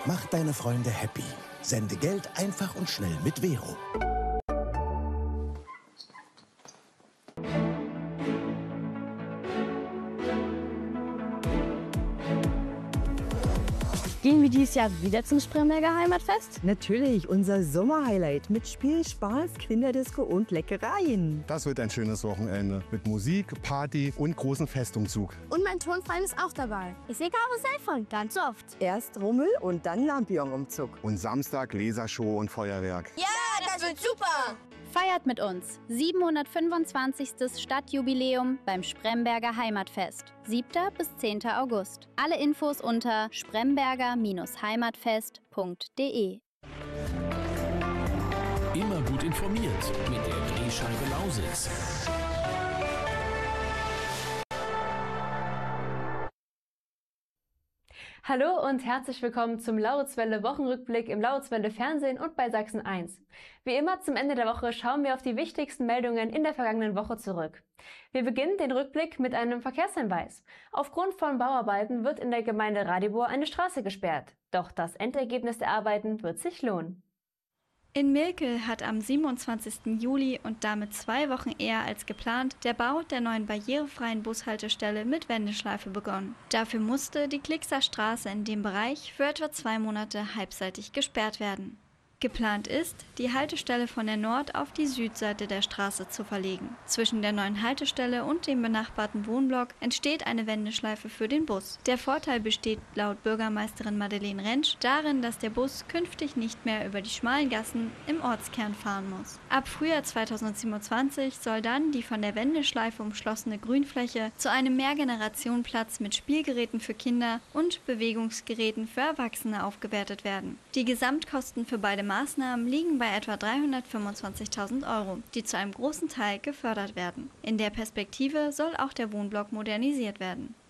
Mach deine Freunde happy. Sende Geld einfach und schnell mit Vero. Gehen wir dieses Jahr wieder zum Spremberger Heimatfest? Natürlich, unser Sommerhighlight mit Spiel, Spaß, Kinderdisco und Leckereien. Das wird ein schönes Wochenende mit Musik, Party und großem Festumzug. Und mein Turnverein ist auch dabei. Ich sehe Karussell von, ganz oft. Erst Rummel und dann Lampion-Umzug. Und Samstag Lasershow und Feuerwerk. Ja, das wird super! Feiert mit uns 725. Stadtjubiläum beim Spremberger Heimatfest. 7. bis 10. August. Alle Infos unter spremberger-heimatfest.de. Immer gut informiert mit der Drehscheibe Lausitz. Hallo und herzlich willkommen zum Lauritzwelle Wochenrückblick im Lauritzwelle Fernsehen und bei Sachsen 1. Wie immer zum Ende der Woche schauen wir auf die wichtigsten Meldungen in der vergangenen Woche zurück. Wir beginnen den Rückblick mit einem Verkehrshinweis. Aufgrund von Bauarbeiten wird in der Gemeinde Radibor eine Straße gesperrt. Doch das Endergebnis der Arbeiten wird sich lohnen. In Milkel hat am 27. Juli und damit 2 Wochen eher als geplant der Bau der neuen barrierefreien Bushaltestelle mit Wendeschleife begonnen. Dafür musste die Klickser Straße in dem Bereich für etwa 2 Monate halbseitig gesperrt werden. Geplant ist, die Haltestelle von der Nord- auf die Südseite der Straße zu verlegen. Zwischen der neuen Haltestelle und dem benachbarten Wohnblock entsteht eine Wendeschleife für den Bus. Der Vorteil besteht laut Bürgermeisterin Madeleine Rentsch darin, dass der Bus künftig nicht mehr über die schmalen Gassen im Ortskern fahren muss. Ab Frühjahr 2027 soll dann die von der Wendeschleife umschlossene Grünfläche zu einem Mehrgenerationenplatz mit Spielgeräten für Kinder und Bewegungsgeräten für Erwachsene aufgewertet werden. Die Gesamtkosten für beide Maßnahmen liegen bei etwa 325.000 €, die zu einem großen Teil gefördert werden. In der Perspektive soll auch der Wohnblock modernisiert werden.